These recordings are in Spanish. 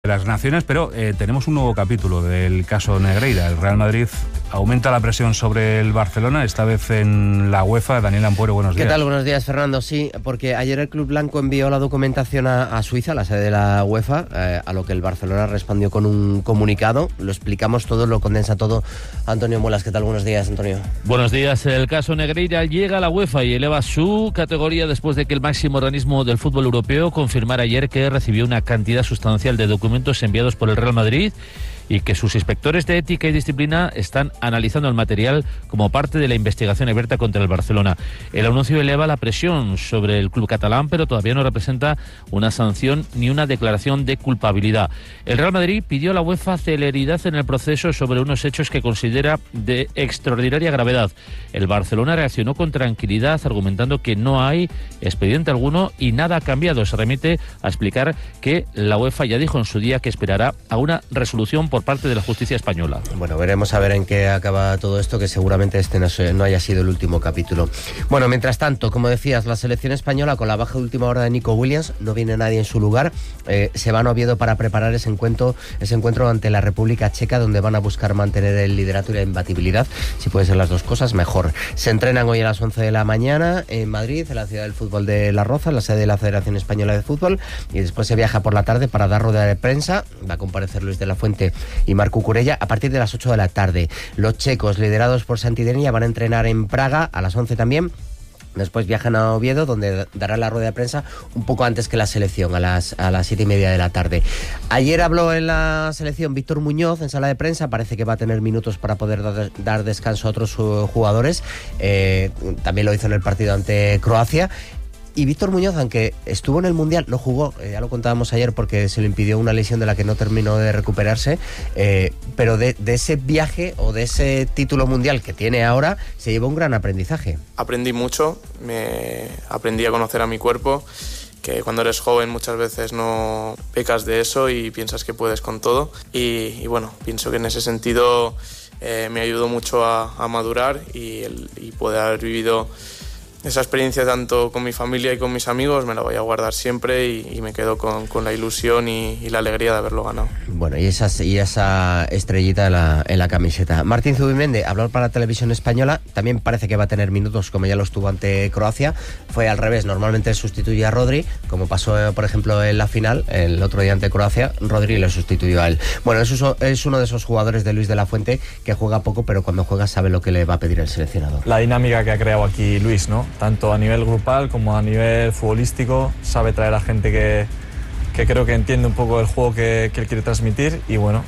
las Naciones, pero tenemos un nuevo capítulo del caso Negreira. El Real Madrid aumenta la presión sobre el Barcelona, esta vez en la UEFA. Daniel Ampuero, buenos días. ¿Qué tal? Buenos días, Fernando. Sí, porque ayer el Club Blanco envió la documentación a Suiza, la sede de la UEFA, a lo que el Barcelona respondió con un comunicado. Lo explicamos todo, lo condensa todo Antonio Muelas. ¿Qué tal? Buenos días, Antonio. Buenos días. El caso Negreira llega a la UEFA y eleva su categoría después de que el máximo organismo del fútbol europeo confirmara ayer que recibió una cantidad sustancial de documentos enviados por el Real Madrid y que sus inspectores de ética y disciplina están analizando el material como parte de la investigación abierta contra el Barcelona. El anuncio eleva la presión sobre el club catalán, pero todavía no representa una sanción ni una declaración de culpabilidad. El Real Madrid pidió a la UEFA celeridad en el proceso sobre unos hechos que considera de extraordinaria gravedad. El Barcelona reaccionó con tranquilidad, argumentando que no hay expediente alguno y nada ha cambiado. Se remite a explicar que la UEFA ya dijo en su día que esperará a una resolución por parte de la justicia española. Bueno, veremos a ver en qué acaba todo esto, que seguramente este no haya sido el último capítulo. Bueno, mientras tanto, como decías, la selección española, con la baja de última hora de Nico Williams, no viene nadie en su lugar, se van a Oviedo para preparar ese encuentro ante la República Checa, donde van a buscar mantener el liderato y la imbatibilidad. Si puede ser las dos cosas, mejor. Se entrenan hoy a las 11 de la mañana en Madrid, en la ciudad del fútbol de La Roza, la sede de la Federación Española de Fútbol, y después se viaja por la tarde para dar rueda de prensa. Va a comparecer Luis de la Fuente y Marc Cucurella a partir de las 8 de la tarde. Los checos, liderados por Santidenia, van a entrenar en Praga a las 11 también. Después viajan a Oviedo, donde dará la rueda de prensa un poco antes que la selección, a las 7:30 de la tarde. Ayer habló en la selección Víctor Muñoz en sala de prensa. Parece que va a tener minutos para poder dar descanso a otros jugadores. También lo hizo en el partido ante Croacia. Y Víctor Muñoz, aunque estuvo en el Mundial, no jugó, ya lo contábamos ayer porque se le impidió una lesión de la que no terminó de recuperarse, pero de ese viaje o de ese título mundial que tiene ahora, se llevó un gran aprendizaje. Aprendí mucho, aprendí a conocer a mi cuerpo, que cuando eres joven muchas veces no pecas de eso y piensas que puedes con todo. Y bueno, pienso que en ese sentido me ayudó mucho a madurar y poder haber vivido esa experiencia tanto con mi familia y con mis amigos. Me la voy a guardar siempre y me quedo con la ilusión y la alegría de haberlo ganado. Bueno, y esa estrellita en la camiseta. Martín Zubimendi habló para la televisión española. También parece que va a tener minutos, como ya los tuvo ante Croacia. Fue al revés, normalmente sustituye a Rodri, como pasó por ejemplo en la final, el otro día ante Croacia. Rodri le sustituyó a él. Bueno, es uno de esos jugadores de Luis de la Fuente que juega poco, pero cuando juega sabe lo que le va a pedir el seleccionador. La dinámica que ha creado aquí Luis, ¿no? Tanto a nivel grupal como a nivel futbolístico, sabe traer a gente que creo que entiende un poco el juego que él quiere transmitir y bueno,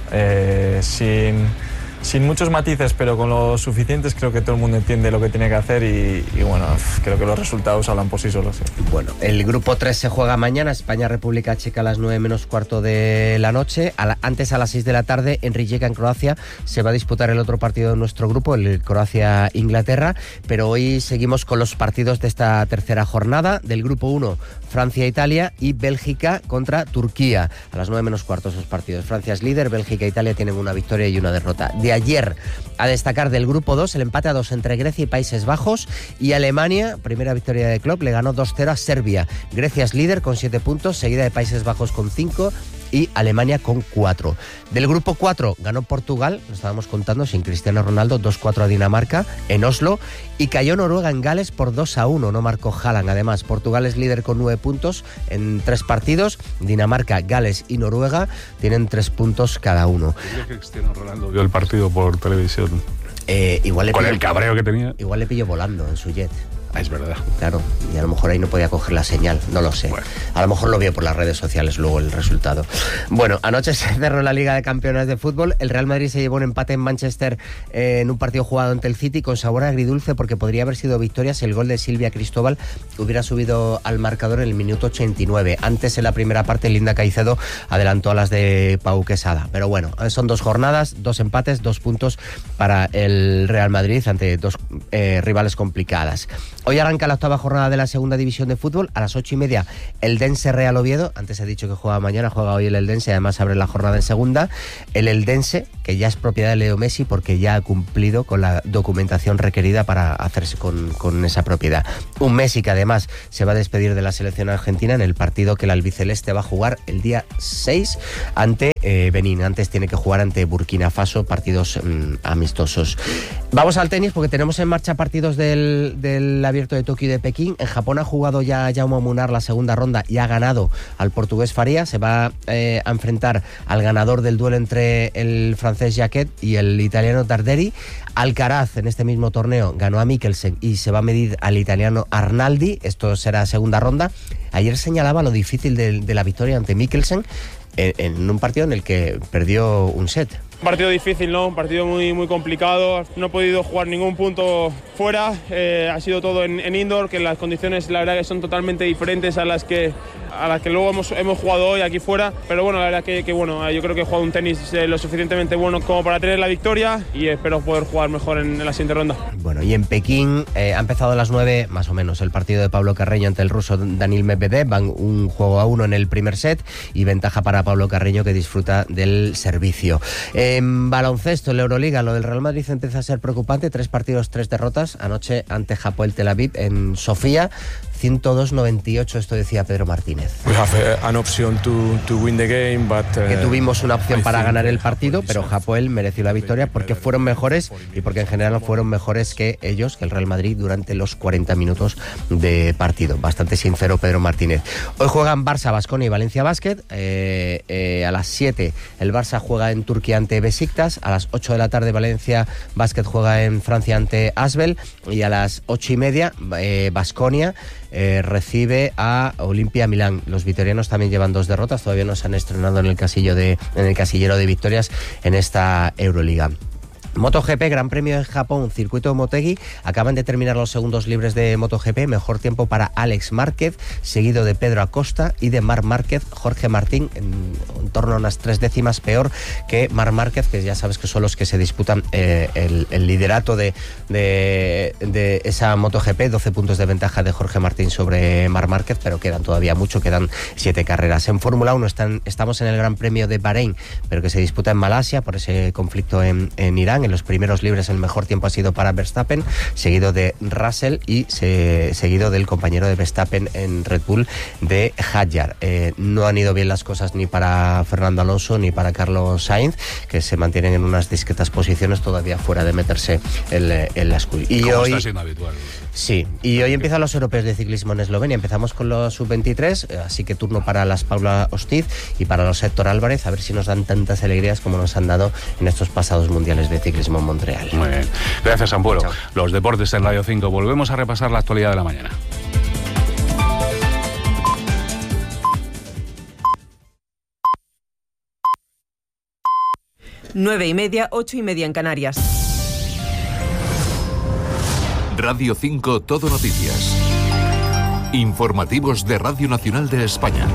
sin muchos matices, pero con los suficientes, creo que todo el mundo entiende lo que tiene que hacer y bueno, creo que los resultados hablan por sí solos. Sí. Bueno, el grupo 3 se juega mañana, España-República Checa a las 9:45 de la noche. Antes a las 6 de la tarde, en Rijeka, en Croacia, se va a disputar el otro partido de nuestro grupo, el Croacia-Inglaterra, pero hoy seguimos con los partidos de esta tercera jornada. Del grupo 1, Francia-Italia y Bélgica contra Turquía. A las 9:45 esos partidos. Francia es líder, Bélgica e Italia tienen una victoria y una derrota. De ayer, a destacar del grupo 2, el empate a 2 entre Grecia y Países Bajos, y Alemania, primera victoria de Klopp, le ganó 2-0 a Serbia. Grecia es líder con 7 puntos, seguida de Países Bajos con 5 y Alemania con 4. Del grupo 4 ganó Portugal, lo estábamos contando, sin Cristiano Ronaldo, 2-4 a Dinamarca en Oslo, y cayó Noruega en Gales por 2-1, no marcó Haaland. Además, Portugal es líder con 9 puntos en 3 partidos, Dinamarca, Gales y Noruega tienen 3 puntos cada uno. Creo que Cristiano Ronaldo vio el partido por televisión. Igual con el cabreo que tenía. Igual le pilló volando en su jet. Es verdad. Claro, y a lo mejor ahí no podía coger la señal, no lo sé. Bueno. A lo mejor lo vio por las redes sociales luego el resultado. Bueno, anoche se cerró la Liga de Campeones de Fútbol. El Real Madrid se llevó un empate en Manchester en un partido jugado ante el City con sabor agridulce, porque podría haber sido victoria si el gol de Silvia Cristóbal hubiera subido al marcador en el minuto 89. Antes, en la primera parte, Linda Caicedo adelantó a las de Pau Quesada. Pero bueno, son 2 jornadas, 2 empates, 2 puntos para el Real Madrid ante 2 rivales complicadas. Hoy arranca la 8ª jornada de la segunda división de fútbol. A las 8:30 el Eldense Real Oviedo. Antes he dicho que juega mañana, juega hoy el Eldense. Además abre la jornada en segunda. El Eldense, que ya es propiedad de Leo Messi porque ya ha cumplido con la documentación requerida para hacerse con esa propiedad. Un Messi que además se va a despedir de la selección argentina en el partido que el albiceleste va a jugar el día 6 ante Benín. Antes tiene que jugar ante Burkina Faso, partidos amistosos. Vamos al tenis porque tenemos en marcha partidos del Abierto de Tokio y de Pekín. En Japón ha jugado ya Jaume Munar la segunda ronda y ha ganado al portugués Faria. Se va a enfrentar al ganador del duelo entre el francés Jacquet y el italiano Tarderi. Alcaraz en este mismo torneo ganó a Mikkelsen y se va a medir al italiano Arnaldi. Esto será segunda ronda. Ayer señalaba lo difícil de la victoria ante Mikkelsen en un partido en el que perdió un set. Un partido difícil, ¿no? Un partido muy, muy complicado. No he podido jugar ningún punto fuera. Ha sido todo en indoor, que las condiciones la verdad que son totalmente diferentes a las que luego hemos jugado hoy aquí fuera. Pero bueno, la verdad que bueno, yo creo que he jugado un tenis lo suficientemente bueno como para tener la victoria y espero poder jugar mejor en la siguiente ronda. Bueno, y en Pekín ha empezado a las 9 más o menos el partido de Pablo Carreño ante el ruso Daniil Medvedev. Van 1-1 en el primer set y ventaja para Pablo Carreño, que disfruta del servicio. En baloncesto, en la Euroliga, lo del Real Madrid empieza a ser preocupante. 3 partidos, 3 derrotas. Anoche ante Hapoel Tel Aviv en Sofía. 102-98, esto decía Pedro Martínez. Que tuvimos una opción para ganar el partido, pero Hapoel mereció la victoria porque fueron mejores y porque en general fueron mejores que ellos, que el Real Madrid, durante los 40 minutos de partido. Bastante sincero Pedro Martínez. Hoy juegan Barça, Baskonia y Valencia Basket. A las 7 el Barça juega en Turquía ante Besiktas. A las 8 de la tarde Valencia Basket juega en Francia ante Asbel. Y a las 8:30 Baskonia recibe a Olimpia Milán. Los vitorianos también llevan 2 derrotas, todavía no se han estrenado en el casillero de victorias en esta Euroliga. MotoGP, Gran Premio de Japón, circuito de Motegi. Acaban de terminar los segundos libres de MotoGP. Mejor tiempo para Alex Márquez, seguido de Pedro Acosta y de Marc Márquez. Jorge Martín, en torno a unas 3 décimas peor que Marc Márquez, que ya sabes que son los que se disputan el liderato de esa MotoGP. 12 puntos de ventaja de Jorge Martín sobre Marc Márquez, pero quedan todavía mucho, quedan 7 carreras. En Fórmula 1 estamos en el Gran Premio de Bahrein, pero que se disputa en Malasia por ese conflicto en Irán. En los primeros libres el mejor tiempo ha sido para Verstappen, seguido de Russell y seguido del compañero de Verstappen en Red Bull, de Hadjar. No han ido bien las cosas ni para Fernando Alonso ni para Carlos Sainz, que se mantienen en unas discretas posiciones, todavía fuera de meterse en la escuela. Y como hoy está siendo habitual. Sí, y hoy empiezan los europeos de ciclismo en Eslovenia. Empezamos con los sub-23, así que turno para las Paula Ostiz y para los Héctor Álvarez, a ver si nos dan tantas alegrías como nos han dado en estos pasados mundiales de ciclismo en Montreal. Muy bien. Gracias, Ampuero. Chao. Los deportes en Radio 5. Volvemos a repasar la actualidad de la mañana. Nueve y media, 8:30 en Canarias. Radio 5 Todo Noticias. Informativos de Radio Nacional de España.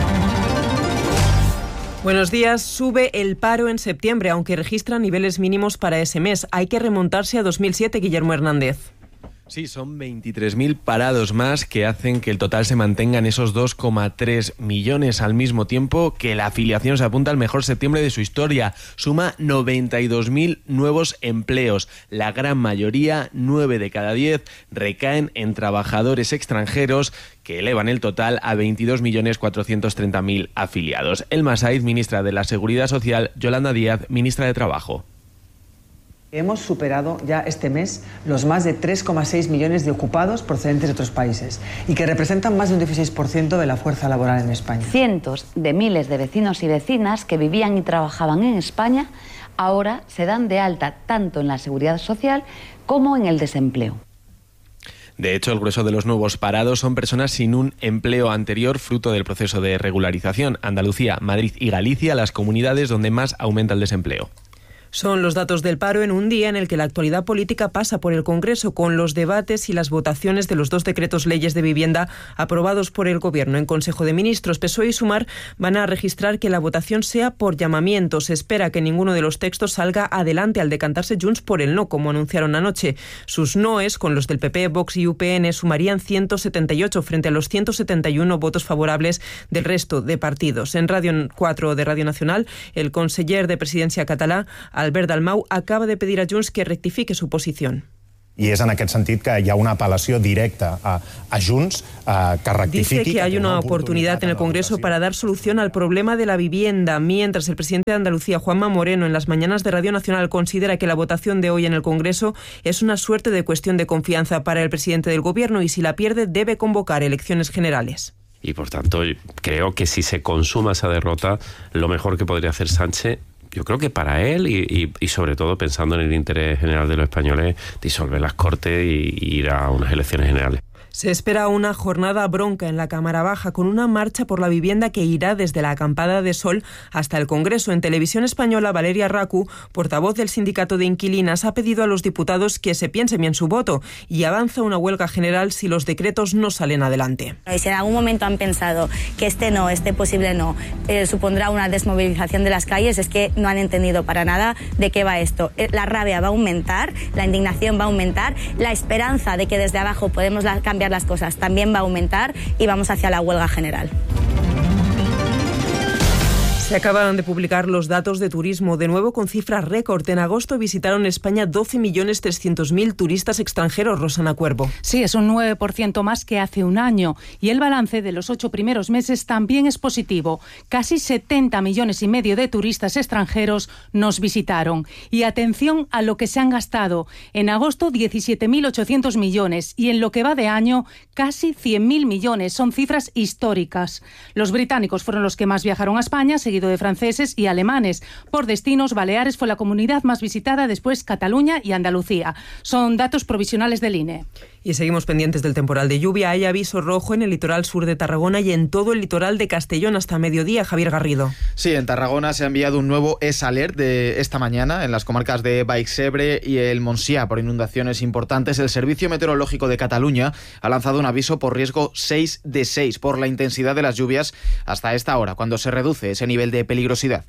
Buenos días. Sube el paro en septiembre, aunque registra niveles mínimos para ese mes. Hay que remontarse a 2007, Guillermo Hernández. Sí, son 23.000 parados más que hacen que el total se mantenga en esos 2,3 millones, al mismo tiempo que la afiliación se apunta al mejor septiembre de su historia. Suma 92.000 nuevos empleos. La gran mayoría, 9 de cada 10, recaen en trabajadores extranjeros, que elevan el total a 22.430.000 afiliados. Elma Saiz, ministra de la Seguridad Social; Yolanda Díaz, ministra de Trabajo. Hemos superado ya este mes los más de 3,6 millones de ocupados procedentes de otros países y que representan más de un 16% de la fuerza laboral en España. Cientos de miles de vecinos y vecinas que vivían y trabajaban en España ahora se dan de alta tanto en la seguridad social como en el desempleo. De hecho, el grueso de los nuevos parados son personas sin un empleo anterior fruto del proceso de regularización. Andalucía, Madrid y Galicia, las comunidades donde más aumenta el desempleo. Son los datos del paro en un día en el que la actualidad política pasa por el Congreso con los debates y las votaciones de los 2 decretos leyes de vivienda aprobados por el Gobierno en Consejo de Ministros. PSOE y Sumar van a registrar que la votación sea por llamamiento. Se espera que ninguno de los textos salga adelante al decantarse Junts por el no, como anunciaron anoche. Sus noes, con los del PP, Vox y UPN, sumarían 178 frente a los 171 votos favorables del resto de partidos. En Radio 4 de Radio Nacional, el conseller de Presidencia català, Albert Dalmau, acaba de pedir a Junts que rectifique su posición. I és en aquest sentit que hi ha una apel·lació directa a Junts que rectifiqui. Dice que hay una oportunidad en el Congreso para dar solución al problema de la vivienda, mientras el presidente de Andalucía, Juanma Moreno, en las mañanas de Radio Nacional considera que la votación de hoy en el Congreso es una suerte de cuestión de confianza para el presidente del Gobierno y si la pierde debe convocar elecciones generales. Y por tanto creo que si se consuma esa derrota, lo mejor que podría hacer Sánchez, yo creo que para él y sobre todo pensando en el interés general de los españoles, disolver las Cortes y ir a unas elecciones generales. Se espera una jornada bronca en la Cámara Baja con una marcha por la vivienda que irá desde la acampada de Sol hasta el Congreso. En Televisión Española, Valeria Racu, portavoz del Sindicato de Inquilinas, ha pedido a los diputados que se piensen bien su voto y avanza una huelga general si los decretos no salen adelante. Si en algún momento han pensado que este posible no, supondrá una desmovilización de las calles, es que no han entendido para nada de qué va esto. La rabia va a aumentar, la indignación va a aumentar, la esperanza de que desde abajo podemos cambiar las cosas también va a aumentar y vamos hacia la huelga general. Se acaban de publicar los datos de turismo, de nuevo con cifras récord. En agosto visitaron España 12.300.000 turistas extranjeros, Rosana Cuervo. Sí, es un 9% más que hace un año. Y el balance de los 8 primeros meses también es positivo. Casi 70,5 millones de turistas extranjeros nos visitaron. Y atención a lo que se han gastado. En agosto, 17.800 millones. Y en lo que va de año, casi 100.000 millones. Son cifras históricas. Los británicos fueron los que más viajaron a España, seguido de franceses y alemanes. Por destinos, Baleares fue la comunidad más visitada, después Cataluña y Andalucía. Son datos provisionales del INE. Y seguimos pendientes del temporal de lluvia. Hay aviso rojo en el litoral sur de Tarragona y en todo el litoral de Castellón hasta mediodía. Javier Garrido. Sí, en Tarragona se ha enviado un nuevo ES-Alert de esta mañana en las comarcas de Baix-Ebre y el Montsià por inundaciones importantes. El Servicio Meteorológico de Cataluña ha lanzado un aviso por riesgo 6 de 6 por la intensidad de las lluvias hasta esta hora, cuando se reduce ese nivel de peligrosidad.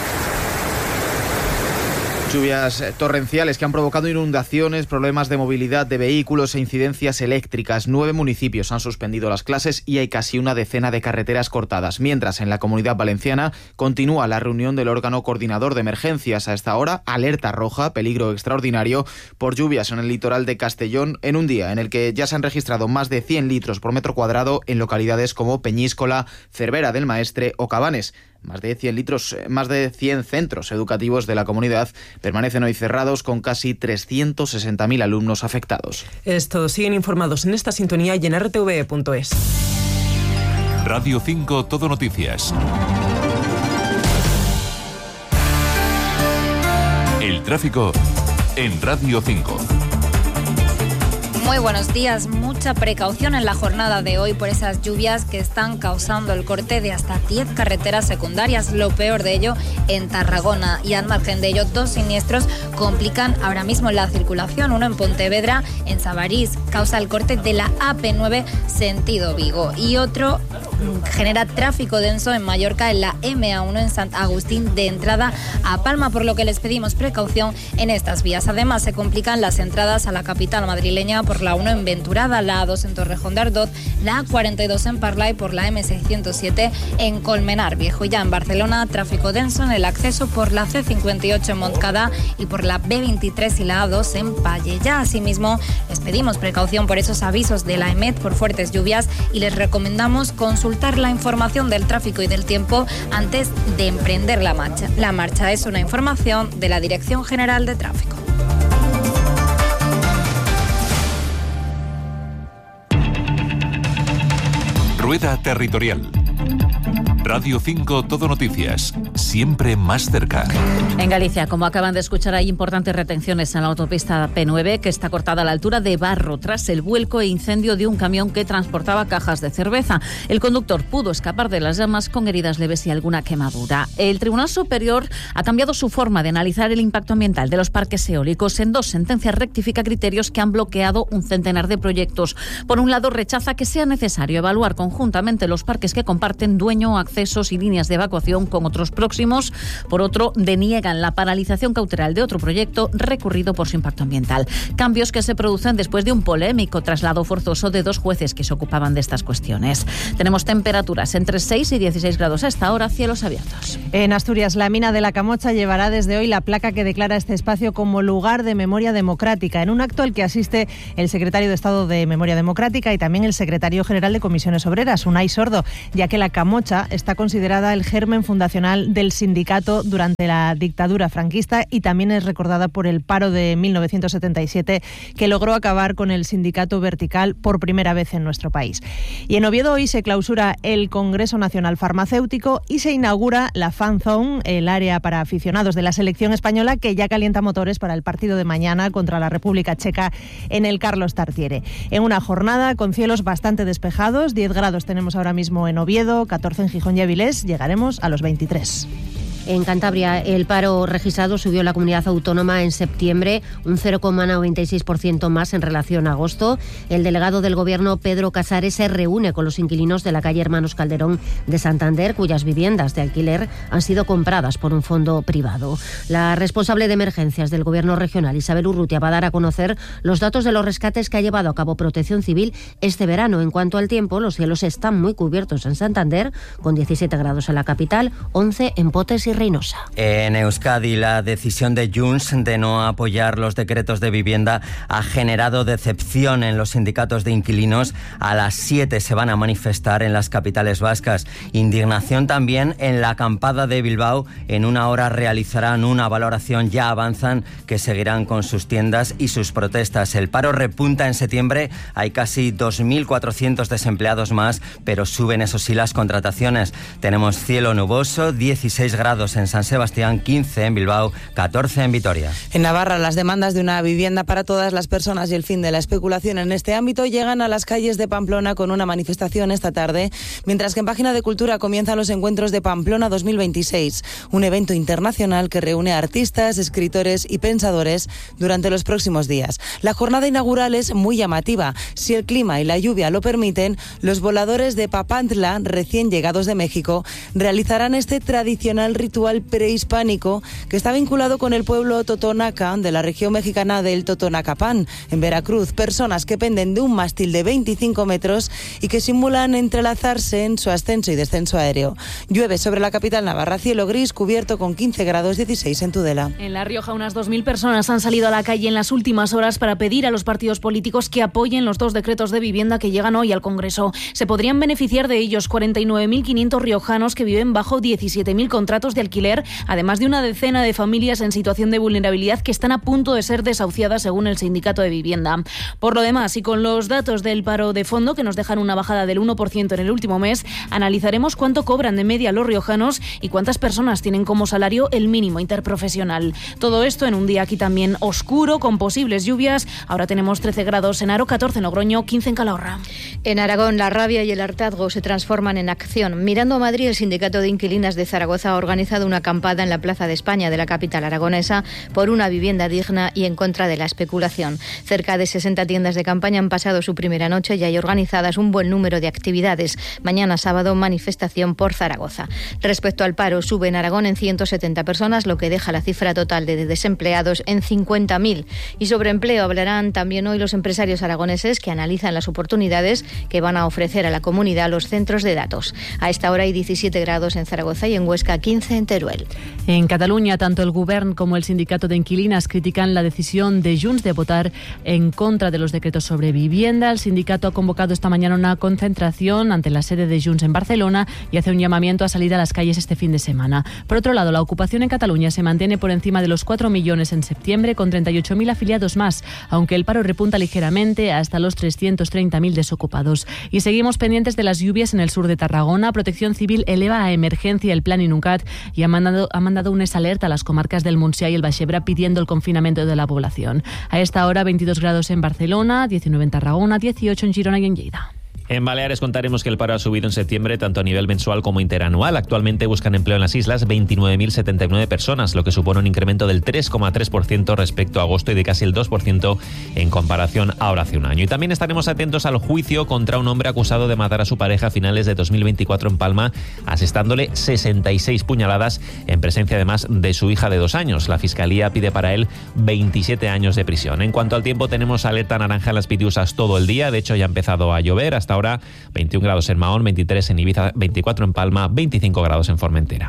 Lluvias torrenciales que han provocado inundaciones, problemas de movilidad de vehículos e incidencias eléctricas. 9 municipios han suspendido las clases y hay casi una decena de carreteras cortadas. Mientras, en la Comunidad Valenciana continúa la reunión del órgano coordinador de emergencias. A esta hora, alerta roja, peligro extraordinario por lluvias en el litoral de Castellón en un día en el que ya se han registrado más de 100 litros por metro cuadrado en localidades como Peñíscola, Cervera del Maestre o Cabanes. Más de 100 centros educativos de la comunidad permanecen hoy cerrados con casi 360.000 alumnos afectados. Esto siguen informados en esta sintonía y en rtve.es. Radio 5 Todo Noticias. El tráfico en Radio 5. Muy buenos días. Mucha precaución en la jornada de hoy por esas lluvias que están causando el corte de hasta 10 carreteras secundarias. Lo peor de ello en Tarragona. Y al margen de ello, 2 siniestros complican ahora mismo la circulación. Uno en Pontevedra, en Sabarís, causa el corte de la AP9 sentido Vigo. Y otro genera tráfico denso en Mallorca, en la MA1 en Sant Agustín de entrada a Palma, por lo que les pedimos precaución en estas vías. Además, se complican las entradas a la capital madrileña por la 1 en Venturada, la A2 en Torrejón de Ardoz, la A42 en Parla y por la M607 en Colmenar Viejo. Y ya en Barcelona, tráfico denso en el acceso por la C58 en Montcada y por la B23 y la A2 en Pallejà. Asimismo, les pedimos precaución por esos avisos de la EMET por fuertes lluvias y les recomendamos consultar la información del tráfico y del tiempo antes de emprender la marcha. La marcha es una información de la Dirección General de Tráfico. Rueda territorial. Radio 5 Todo Noticias, siempre más cerca. En Galicia, como acaban de escuchar, hay importantes retenciones en la autopista P9, que está cortada a la altura de Barro tras el vuelco e incendio de un camión que transportaba cajas de cerveza. El conductor pudo escapar de las llamas con heridas leves y alguna quemadura. El Tribunal Superior ha cambiado su forma de analizar el impacto ambiental de los parques eólicos. En 2 sentencias rectifica criterios que han bloqueado un centenar de proyectos. Por un lado, rechaza que sea necesario evaluar conjuntamente los parques que comparten dueño, accesos y líneas de evacuación con otros próximos. Por otro, deniegan la paralización cautelar de otro proyecto recurrido por su impacto ambiental. Cambios que se producen después de un polémico traslado forzoso de 2 jueces que se ocupaban de estas cuestiones. Tenemos temperaturas entre 6 y 16 grados a esta hora, cielos abiertos. En Asturias, la mina de La Camocha llevará desde hoy la placa que declara este espacio como lugar de memoria democrática, en un acto al que asiste el secretario de Estado de Memoria Democrática y también el secretario general de Comisiones Obreras, Unai Sordo, ya que La Camocha está considerada el germen fundacional del sindicato durante la dictadura franquista y también es recordada por el paro de 1977 que logró acabar con el sindicato vertical por primera vez en nuestro país. Y en Oviedo hoy se clausura el Congreso Nacional Farmacéutico y se inaugura la Fan Zone, el área para aficionados de la selección española que ya calienta motores para el partido de mañana contra la República Checa en el Carlos Tartiere. En una jornada con cielos bastante despejados, 10 grados tenemos ahora mismo en Oviedo, 14 en Gijón y Avilés, llegaremos a los 23. En Cantabria, el paro registrado subió en la comunidad autónoma en septiembre un 0,96% más en relación a agosto. El delegado del Gobierno, Pedro Casares, se reúne con los inquilinos de la calle Hermanos Calderón de Santander, cuyas viviendas de alquiler han sido compradas por un fondo privado. La responsable de emergencias del Gobierno regional, Isabel Urrutia, va a dar a conocer los datos de los rescates que ha llevado a cabo Protección Civil este verano. En cuanto al tiempo, los cielos están muy cubiertos en Santander, con 17 grados en la capital, 11 en Potes y Reynosa. En Euskadi, la decisión de Junts de no apoyar los decretos de vivienda ha generado decepción en los sindicatos de inquilinos. A las 7 se van a manifestar en las capitales vascas. Indignación también en la acampada de Bilbao. En una hora realizarán una valoración. Ya avanzan que seguirán con sus tiendas y sus protestas. El paro repunta en septiembre. Hay casi 2.400 desempleados más, pero suben, eso sí, las contrataciones. Tenemos cielo nuboso, 16 grados en San Sebastián, 15 en Bilbao, 14 en Vitoria. En Navarra, las demandas de una vivienda para todas las personas y el fin de la especulación en este ámbito llegan a las calles de Pamplona con una manifestación esta tarde, mientras que en Página de Cultura comienzan los encuentros de Pamplona 2026, un evento internacional que reúne a artistas, escritores y pensadores durante los próximos días. La jornada inaugural es muy llamativa. Si el clima y la lluvia lo permiten, los voladores de Papantla, recién llegados de México, realizarán este tradicional ritual prehispánico que está vinculado con el pueblo totonaca de la región mexicana del Totonacapán, en Veracruz. Personas que penden de un mástil de 25 metros y que simulan entrelazarse en su ascenso y descenso aéreo. Llueve sobre la capital navarra, cielo gris cubierto con 15 grados 16 en Tudela. En La Rioja, unas 2.000 personas han salido a la calle en las últimas horas para pedir a los partidos políticos que apoyen los 2 decretos de vivienda que llegan hoy al Congreso. Se podrían beneficiar de ellos 49.500 riojanos que viven bajo 17.000 contratos de alquiler, además de una decena de familias en situación de vulnerabilidad que están a punto de ser desahuciadas según el sindicato de vivienda. Por lo demás, y con los datos del paro de fondo que nos dejan una bajada del 1% en el último mes, analizaremos cuánto cobran de media los riojanos y cuántas personas tienen como salario el mínimo interprofesional. Todo esto en un día aquí también oscuro, con posibles lluvias. Ahora tenemos 13 grados en Aro, 14 en Logroño, 15 en Calahorra. En Aragón, la rabia y el hartazgo se transforman en acción. Mirando a Madrid, el sindicato de inquilinas de Zaragoza ha organizado una acampada en la Plaza de España de la capital aragonesa por una vivienda digna y en contra de la especulación. Cerca de 60 tiendas de campaña han pasado su primera noche y hay organizadas un buen número de actividades. Mañana sábado, manifestación por Zaragoza. Respecto al paro, sube en Aragón en 170 personas, lo que deja la cifra total de desempleados en 50.000. Y sobre empleo hablarán también hoy los empresarios aragoneses que analizan las oportunidades que van a ofrecer a la comunidad los centros de datos. A esta hora hay 17 grados en Zaragoza y en Huesca 15 en Teruel. En Cataluña, tanto el Govern como el sindicato de inquilinas critican la decisión de Junts de votar en contra de los decretos sobre vivienda. El sindicato ha convocado esta mañana una concentración ante la sede de Junts en Barcelona y hace un llamamiento a salir a las calles este fin de semana. Por otro lado, la ocupación en Cataluña se mantiene por encima de los 4 millones en septiembre, con 38.000 afiliados más, aunque el paro repunta ligeramente hasta los 330.000 desocupados. Y seguimos pendientes de las lluvias en el sur de Tarragona. Protección Civil eleva a emergencia el plan Inuncat y ha mandado una alerta a las comarcas del Montsià y el Baix Ebre pidiendo el confinamiento de la población. A esta hora 22 grados en Barcelona, 19 en Tarragona, 18 en Girona y en Lleida. En Baleares contaremos que el paro ha subido en septiembre tanto a nivel mensual como interanual. Actualmente buscan empleo en las islas 29.079 personas, lo que supone un incremento del 3,3% respecto a agosto y de casi el 2% en comparación ahora hace un año. Y también estaremos atentos al juicio contra un hombre acusado de matar a su pareja a finales de 2024 en Palma, asestándole 66 puñaladas en presencia además de su hija de 2 años. La Fiscalía pide para él 27 años de prisión. En cuanto al tiempo, tenemos alerta naranja en las Pitiusas todo el día. De hecho, ya ha empezado a llover. Hasta ahora 21 grados en Mahón, 23 en Ibiza, 24 en Palma, 25 grados en Formentera.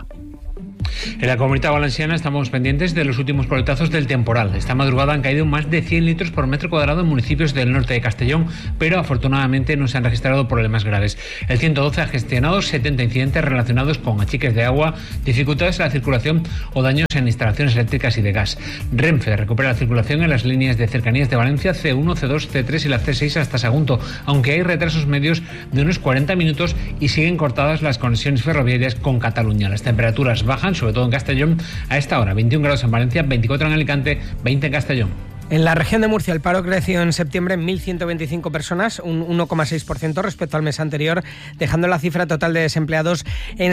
En la Comunitat Valenciana estamos pendientes de los últimos coletazos del temporal. Esta madrugada han caído más de 100 litros por metro cuadrado en municipios del norte de Castellón, pero afortunadamente no se han registrado problemas graves. El 112 ha gestionado 70 incidentes relacionados con achiques de agua, dificultades en la circulación o daños en instalaciones eléctricas y de gas. Renfe recupera la circulación en las líneas de cercanías de Valencia, C1, C2, C3 y la C6 hasta Sagunto, aunque hay retrasos medios de unos 40 minutos y siguen cortadas las conexiones ferroviarias con Cataluña. Las temperaturas bajan, sobre todo en Castellón, a esta hora 21 grados en Valencia, 24 en Alicante, 20 en Castellón. En la región de Murcia, el paro creció en septiembre en 1.125 personas, un 1,6% respecto al mes anterior, dejando la cifra total de desempleados en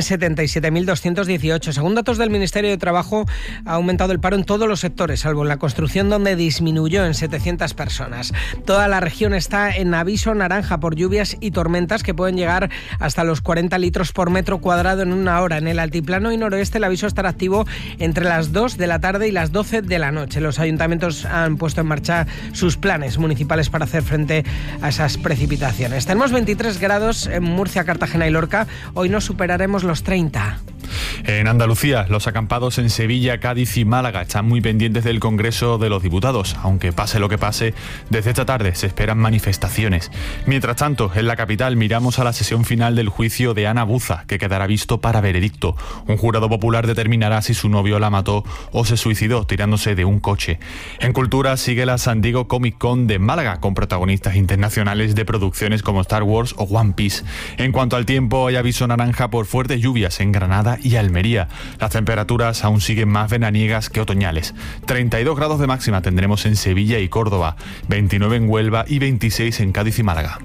77.218. Según datos del Ministerio de Trabajo, ha aumentado el paro en todos los sectores, salvo en la construcción, donde disminuyó en 700 personas. Toda la región está en aviso naranja por lluvias y tormentas que pueden llegar hasta los 40 litros por metro cuadrado en una hora. En el altiplano y noroeste, el aviso estará activo entre las 2 de la tarde y las 12 de la noche. Los ayuntamientos han puesto en marcha sus planes municipales para hacer frente a esas precipitaciones. Tenemos 23 grados en Murcia, Cartagena y Lorca. Hoy no superaremos los 30. En Andalucía, los acampados en Sevilla, Cádiz y Málaga están muy pendientes del Congreso de los Diputados. Aunque pase lo que pase, desde esta tarde se esperan manifestaciones. Mientras tanto, en la capital miramos a la sesión final del juicio de Ana Buza, que quedará visto para veredicto. Un jurado popular determinará si su novio la mató o se suicidó tirándose de un coche. En cultura sigue la San Diego Comic Con de Málaga, con protagonistas internacionales de producciones como Star Wars o One Piece. En cuanto al tiempo, hay aviso naranja por fuertes lluvias en Granada y Almería. Las temperaturas aún siguen más veraniegas que otoñales. 32 grados de máxima tendremos en Sevilla y Córdoba, 29 en Huelva y 26 en Cádiz y Málaga.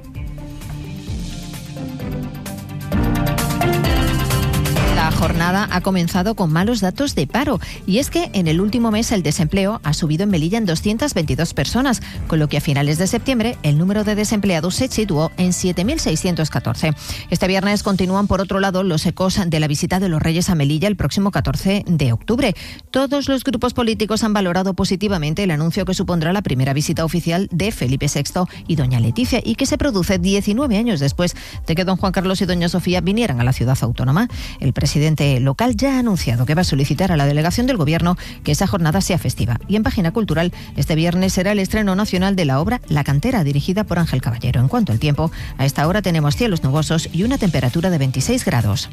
La jornada ha comenzado con malos datos de paro y es que en el último mes el desempleo ha subido en Melilla en 222 personas, con lo que a finales de septiembre el número de desempleados se situó en 7.614. Este viernes continúan por otro lado los ecos de la visita de los Reyes a Melilla el próximo 14 de octubre. Todos los grupos políticos han valorado positivamente el anuncio que supondrá la primera visita oficial de Felipe VI y doña Leticia y que se produce 19 años después de que don Juan Carlos y doña Sofía vinieran a la ciudad autónoma. El presidente local ya ha anunciado que va a solicitar a la delegación del Gobierno que esa jornada sea festiva. Y en Página Cultural, este viernes será el estreno nacional de la obra La Cantera, dirigida por Ángel Caballero. En cuanto al tiempo, a esta hora tenemos cielos nubosos y una temperatura de 26 grados.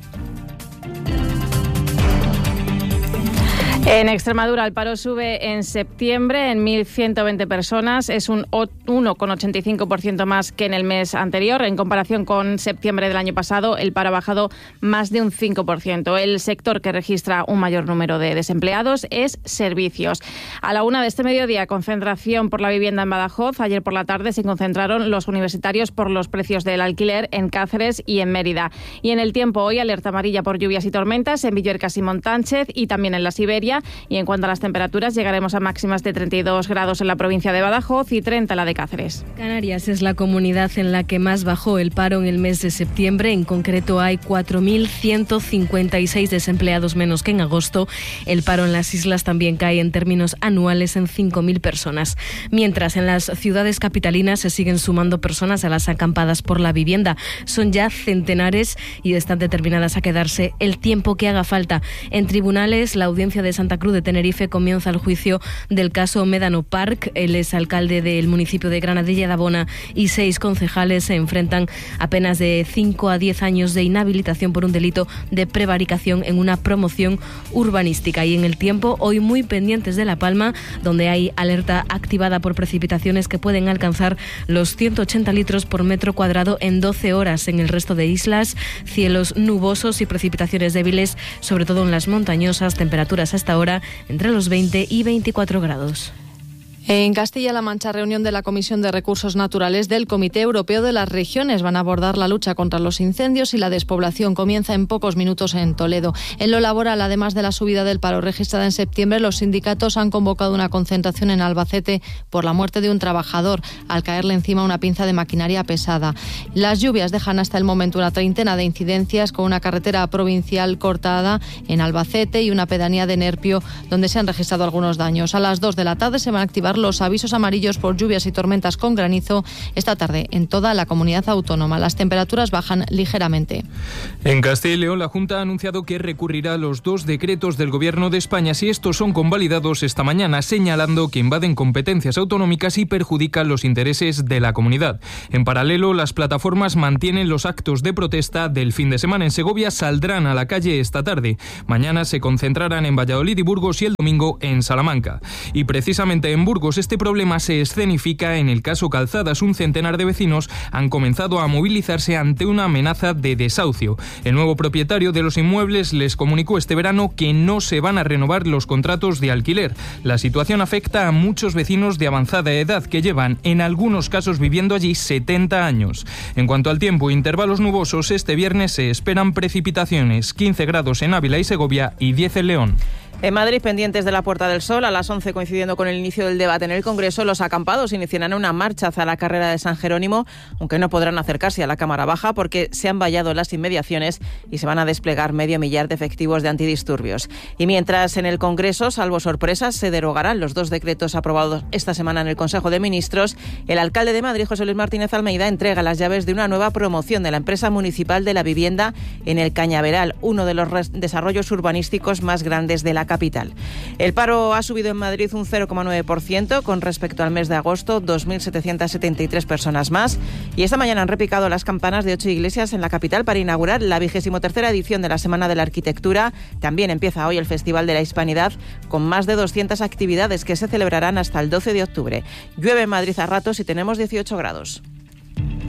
En Extremadura el paro sube en septiembre en 1.120 personas, es un 1,85% más que en el mes anterior. En comparación con septiembre del año pasado, el paro ha bajado más de un 5%. El sector que registra un mayor número de desempleados es servicios. A la 1 de este mediodía, concentración por la vivienda en Badajoz. Ayer por la tarde se concentraron los universitarios por los precios del alquiler en Cáceres y en Mérida. Y en el tiempo hoy, alerta amarilla por lluvias y tormentas en Villuercas y Montánchez y también en la Siberia. día. Y en cuanto a las temperaturas, llegaremos a máximas de 32 grados en la provincia de Badajoz y 30 en la de Cáceres. Canarias es la comunidad en la que más bajó el paro en el mes de septiembre. En concreto hay 4.156 desempleados menos que en agosto. El paro en las islas también cae en términos anuales en 5.000 personas. Mientras en las ciudades capitalinas se siguen sumando personas a las acampadas por la vivienda. Son ya centenares y están determinadas a quedarse el tiempo que haga falta. En tribunales, la audiencia de Santa Cruz de Tenerife comienza el juicio del caso Médano Park. El exalcalde del municipio de Granadilla de Abona y 6 concejales se enfrentan a penas de 5 a 10 años de inhabilitación por un delito de prevaricación en una promoción urbanística. Y en el tiempo, hoy muy pendientes de La Palma, donde hay alerta activada por precipitaciones que pueden alcanzar los 180 litros por metro cuadrado en 12 horas. En el resto de islas, cielos nubosos y precipitaciones débiles, sobre todo en las montañosas, temperaturas hasta ahora entre los 20 y 24 grados. En Castilla-La Mancha, reunión de la Comisión de Recursos Naturales del Comité Europeo de las Regiones. Van a abordar la lucha contra los incendios y la despoblación. Comienza en pocos minutos en Toledo. En lo laboral, además de la subida del paro registrada en septiembre, los sindicatos han convocado una concentración en Albacete por la muerte de un trabajador al caerle encima una pinza de maquinaria pesada. Las lluvias dejan hasta el momento una treintena de incidencias, con una carretera provincial cortada en Albacete y una pedanía de Nerpio donde se han registrado algunos daños. A las 2 de la tarde se van a activar los avisos amarillos por lluvias y tormentas con granizo esta tarde en toda la comunidad autónoma. Las temperaturas bajan ligeramente. En Castilla y León, la Junta ha anunciado que recurrirá los 2 decretos del Gobierno de España si estos son convalidados esta mañana, señalando que invaden competencias autonómicas y perjudican los intereses de la comunidad. En paralelo, las plataformas mantienen los actos de protesta del fin de semana. En Segovia saldrán a la calle esta tarde. Mañana se concentrarán en Valladolid y Burgos y el domingo en Salamanca. Y precisamente en Burgos este problema se escenifica en el caso Calzadas. Un centenar de vecinos han comenzado a movilizarse ante una amenaza de desahucio. El nuevo propietario de los inmuebles les comunicó este verano que no se van a renovar los contratos de alquiler. La situación afecta a muchos vecinos de avanzada edad que llevan, en algunos casos, viviendo allí 70 años. En cuanto al tiempo, intervalos nubosos. Este viernes se esperan precipitaciones, 15 grados en Ávila y Segovia y 10 en León. En Madrid, pendientes de la Puerta del Sol, a las 11, coincidiendo con el inicio del debate en el Congreso, los acampados iniciarán una marcha hacia la carrera de San Jerónimo, aunque no podrán acercarse a la Cámara Baja porque se han vallado las inmediaciones y se van a desplegar medio millar de efectivos de antidisturbios. Y mientras en el Congreso, salvo sorpresas, se derogarán los 2 decretos aprobados esta semana en el Consejo de Ministros, el alcalde de Madrid, José Luis Martínez Almeida, entrega las llaves de una nueva promoción de la empresa municipal de la vivienda en el Cañaveral, uno de los desarrollos urbanísticos más grandes de la capital. El paro ha subido en Madrid un 0,9% con respecto al mes de agosto, 2.773 personas más. Y esta mañana han repicado las campanas de 8 iglesias en la capital para inaugurar la 23ª edición de la Semana de la Arquitectura. También empieza hoy el Festival de la Hispanidad, con más de 200 actividades que se celebrarán hasta el 12 de octubre. Llueve en Madrid a ratos y tenemos 18 grados.